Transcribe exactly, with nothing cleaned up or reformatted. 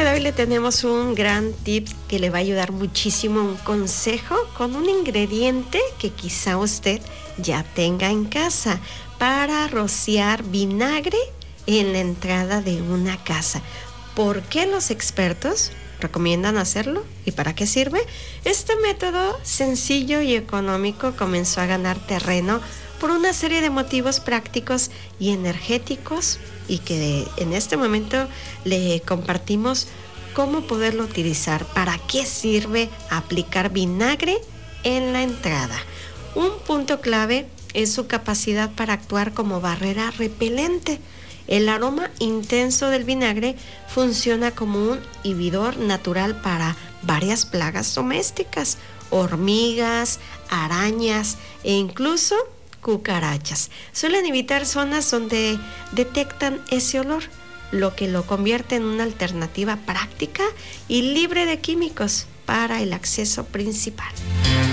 de hoy le tenemos un gran tip que le va a ayudar muchísimo, un consejo con un ingrediente que quizá usted ya tenga en casa para rociar vinagre en la entrada de una casa. ¿Por qué los expertos recomiendan hacerlo y para qué sirve? Este método sencillo y económico comenzó a ganar terreno por una serie de motivos prácticos y energéticos, y que en este momento le compartimos cómo poderlo utilizar, para qué sirve aplicar vinagre en la entrada. Un punto clave es su capacidad para actuar como barrera repelente. El aroma intenso del vinagre funciona como un inhibidor natural para varias plagas domésticas, hormigas, arañas e incluso cucarachas. Suelen evitar zonas donde detectan ese olor, lo que lo convierte en una alternativa práctica y libre de químicos para el acceso principal.